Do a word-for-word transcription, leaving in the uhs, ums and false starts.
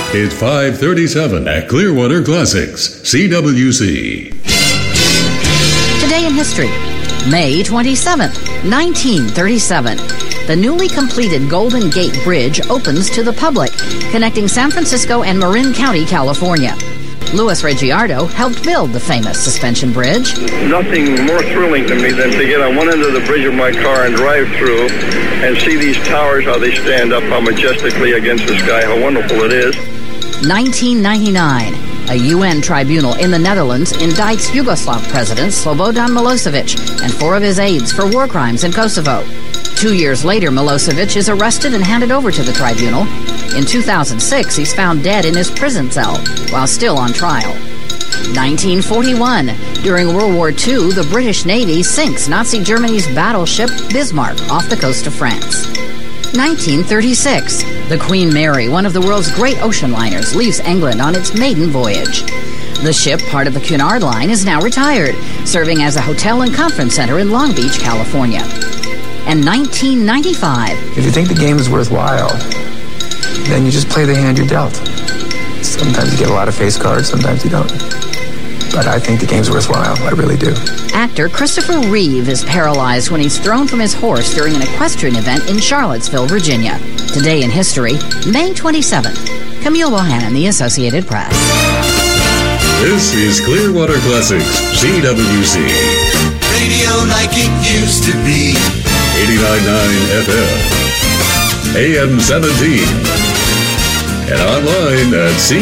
It's five thirty-seven at Clearwater Classics, C W C. Today in history, May twenty-seventh, nineteen thirty-seven. The newly completed Golden Gate Bridge opens to the public, connecting San Francisco and Marin County, California. Louis Reggiardo helped build the famous suspension bridge. Nothing more thrilling to me than to get on one end of the bridge of my car and drive through and see these towers, how they stand up, how majestically against the sky, how wonderful it is. nineteen ninety-nine. A U N tribunal in the Netherlands indicts Yugoslav President Slobodan Milosevic and four of his aides for war crimes in Kosovo. Two years later, Milosevic is arrested and handed over to the tribunal. In two thousand six, he's found dead in his prison cell while still on trial. nineteen forty-one. During World War Two, the British Navy sinks Nazi Germany's battleship Bismarck off the coast of France. nineteen thirty-six. The Queen Mary, one of the world's great ocean liners, leaves England on its maiden voyage. The ship, part of the Cunard Line, is now retired, serving as a hotel and conference center in Long Beach, California. And nineteen ninety-five. If you think the game is worthwhile, then you just play the hand you're dealt. Sometimes you get a lot of face cards, sometimes you don't. But I think the game's worthwhile. I really do. Actor Christopher Reeve is paralyzed when he's thrown from his horse during an equestrian event in Charlottesville, Virginia. Today in history, May twenty-seventh. Camille Bohannon, The Associated Press. This is Clearwater Classics, C W C. Radio like it used to be. eighty-nine point nine F M. A M seventeen. And online at C.